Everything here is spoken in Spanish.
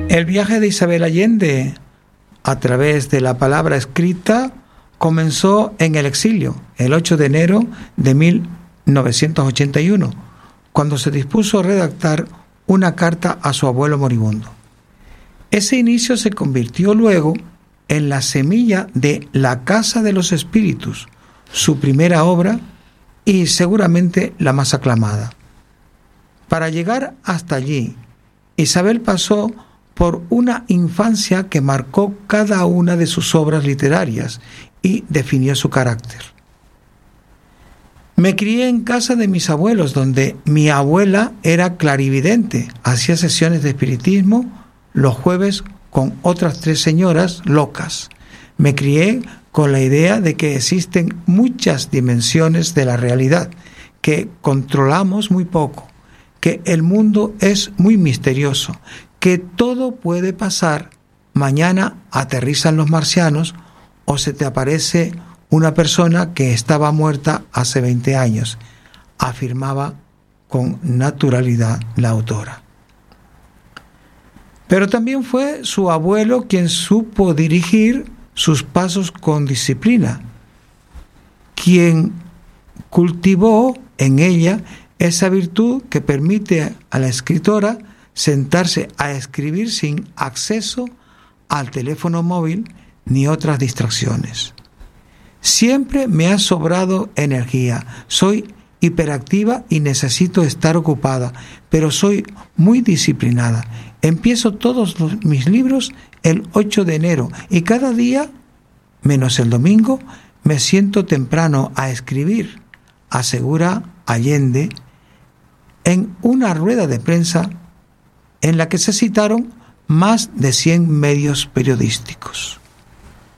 El viaje de Isabel Allende a través de la palabra escrita comenzó en el exilio, el 8 de enero de 1981, cuando se dispuso a redactar una carta a su abuelo moribundo. Ese inicio se convirtió luego en la semilla de La Casa de los Espíritus, su primera obra y seguramente la más aclamada. Para llegar hasta allí, Isabel pasó por una infancia que marcó cada una de sus obras literarias y definió su carácter. Me crié en casa de mis abuelos, donde mi abuela era clarividente, hacía sesiones de espiritismo los jueves con otras 3 señoras locas. Me crié con la idea de que existen muchas dimensiones de la realidad, que controlamos muy poco, que el mundo es muy misterioso, que todo puede pasar. Mañana aterrizan los marcianos o se te aparece una persona que estaba muerta hace 20 años, afirmaba con naturalidad la autora. Pero también fue su abuelo quien supo dirigir sus pasos con disciplina, quien cultivó en ella esa virtud que permite a la escritora sentarse a escribir sin acceso al teléfono móvil ni otras distracciones. Siempre me ha sobrado energía, soy hiperactiva y necesito estar ocupada, pero soy muy disciplinada. Empiezo todos mis libros el 8 de enero y cada día, menos el domingo, me siento temprano a escribir, asegura Allende en una rueda de prensa en la que se citaron más de 100 medios periodísticos.